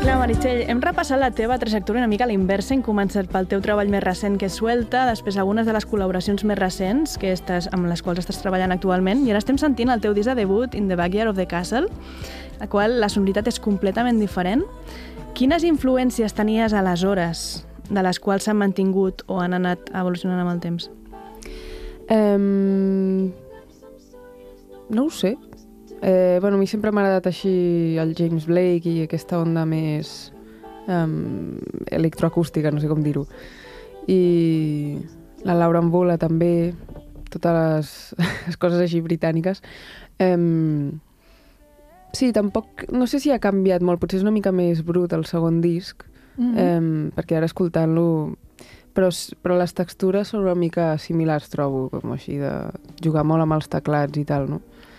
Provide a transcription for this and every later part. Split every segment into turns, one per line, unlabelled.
Clar, Meritxell, hem repassat la teva trajectòria una mica a la inversa. Hem començat pel teu treball més recent, que és Suelta, després algunes de les col·laboracions més recents amb les quals estàs treballant actualment, i ara estem sentint el teu disc de debut, In the Backyard of the Castle, la qual la sonoritat és completament diferent. Quines influències tenies aleshores, de les quals s'han mantingut o han anat evolucionant amb el temps?
No ho sé. A mi sempre m'ha agradat així el James Blake i aquesta onda més electroacústica, no sé com dir-ho. I la Laura Mboula també, totes les coses així britàniques. Sí, tampoc, no sé si ha canviat molt, potser és una mica més brut el segon disc, perquè ara escoltant-lo... Però les textures són una mica similars, trobo, com així, de jugar molt amb els teclats i tal, no?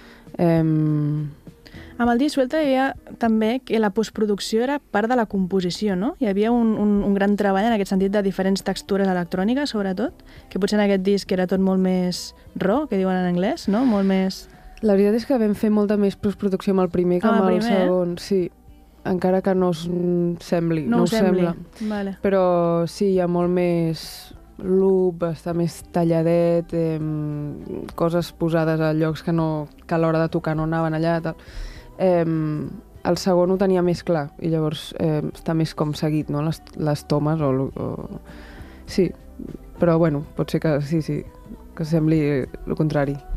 Amb el disc Suelta hi havia també que la postproducció era part de la composició, no? Hi havia un gran treball en aquest sentit de diferents textures electròniques, sobretot, que potser en aquest disc era tot molt més raw, que diuen en anglès, no? Molt més...
La veritat és que vam fer molta més postproducció amb el primer que amb el segon, sí. Encara que no sembli, no ho sembla.
Vale.
Però sí, hi ha molt més loop, està més talladet, coses posades a llocs que a l'hora de tocar no anaven allà. Tal. El segon ho tenia més clar i llavors està més com seguit, no? Les tomes Sí, però bueno, pot ser que sí, que sembli el contrari.